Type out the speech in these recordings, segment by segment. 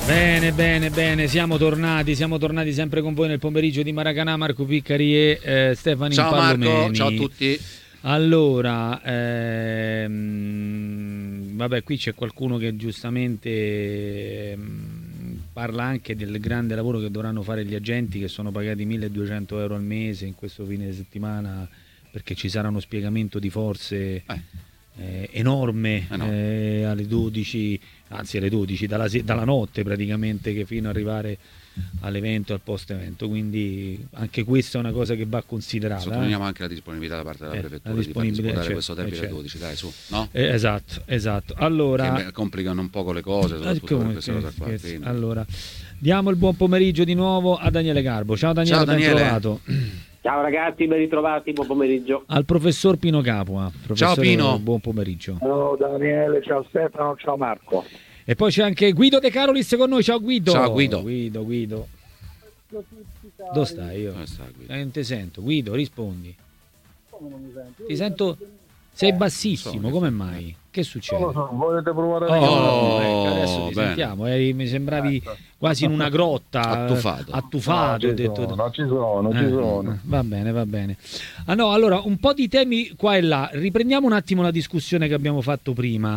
Bene, siamo tornati sempre con voi nel pomeriggio di Maracanà, Marco Piccari e Stefano Impallomeni. Ciao Marco, ciao a tutti. Allora, vabbè, qui c'è qualcuno che giustamente parla anche del grande lavoro che dovranno fare gli agenti, che sono pagati 1.200 euro al mese in questo fine settimana, perché ci sarà uno spiegamento di forze enorme alle 12, anzi alle 12 dalla notte praticamente, che fino ad arrivare all'evento, al post evento, quindi anche questa è una cosa che va considerata. Sottolineiamo anche la disponibilità da parte della prefettura di far disputare questo derby alle 12, dai, su, no? Esatto. Allora, che complicano un poco le cose, soprattutto per questa cosa qua. Allora, diamo il buon pomeriggio di nuovo a Daniele Garbo. Ciao Daniele, ben trovato. Ciao ragazzi, ben ritrovati, buon pomeriggio. Al professor Pino Capua. Ciao Pino. Buon pomeriggio. Ciao Daniele, ciao Stefano, ciao Marco. E poi c'è anche Guido De Carolis con noi. Ciao Guido. Ciao Guido. Dove stai io? Non ti sento. Guido, rispondi. Come non mi senti? Ti sento. Sei bassissimo, come mai? Che succede? Volete provare adesso ti sentiamo. Mi sembravi quasi in una grotta, attufato. No, ci sono. Va bene. Allora, un po' di temi qua e là. Riprendiamo un attimo la discussione che abbiamo fatto prima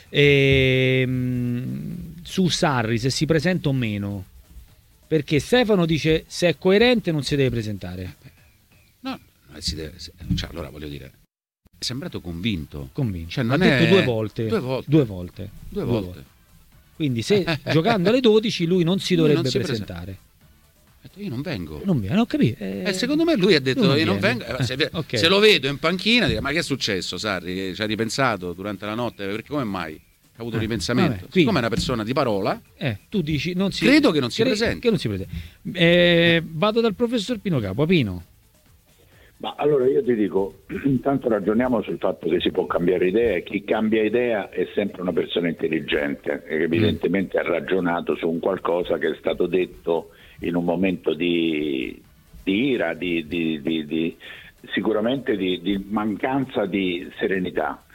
su Sarri, se si presenta o meno. Perché Stefano dice se è coerente non si deve presentare. No, allora voglio dire, è sembrato convinto. Cioè, non ha detto due volte. Quindi se giocando alle 12 lui non si dovrebbe presentare. Io non vengo. Non viene, ho capito. Secondo me lui ha detto io non vengo. Okay. Se lo vedo in panchina dico, ma che è successo Sarri? Ci ha ripensato durante la notte? Perché come mai? Ha avuto un ripensamento. Siccome è una persona di parola, tu dici credo che non si presenti. Vado dal professor Pino Capua. Pino. Ma allora io ti dico, intanto ragioniamo sul fatto che si può cambiare idea, e chi cambia idea è sempre una persona intelligente e che evidentemente ha ragionato su un qualcosa che è stato detto in un momento di ira, sicuramente di mancanza di serenità.